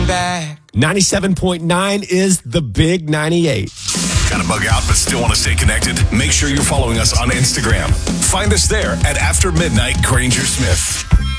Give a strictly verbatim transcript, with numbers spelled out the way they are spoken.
back. ninety-seven point nine is the Big ninety-eight. Got to bug out but still want to stay connected? Make sure you're following us on Instagram. Find us there at After Midnight Granger Smith.